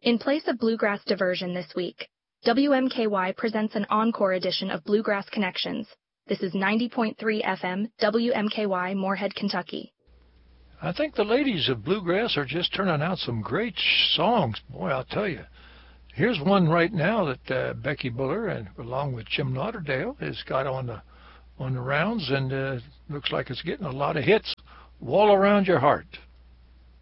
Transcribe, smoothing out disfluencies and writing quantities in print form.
In place of Bluegrass Diversion this week, WMKY presents an encore edition of Bluegrass Connections. This is 90.3 FM, WMKY, Moorhead, Kentucky. I think the ladies of Bluegrass are just turning out some great songs. Boy, I'll tell you. Here's one right now that Becky Buller, and along with Jim Lauderdale, has got on the rounds, and looks like it's getting a lot of hits. Wall Around Your Heart.